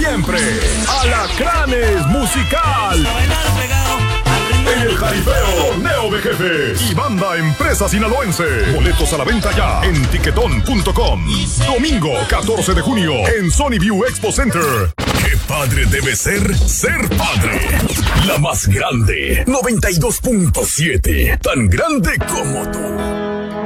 siempre, Alacranes Musical. El Jaripeo, torneo de jefes y banda Empresa Sinaloense. Boletos a la venta ya en tiquetón.com. Domingo 14 de junio en Sony View Expo Center. Qué padre debe ser padre. La más grande, 92.7. Tan grande como tú.